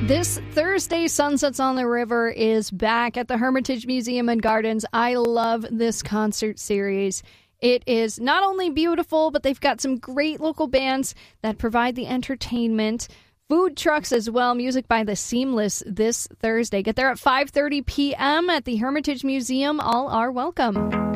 This Thursday, Sunsets on the River is back at the Hermitage Museum and Gardens. I love this concert series. It is not only beautiful, but they've got some great local bands that provide the entertainment. Food trucks as well. Music by The Seamless this Thursday. Get there at 5:30 p.m. at the Hermitage Museum. All are welcome.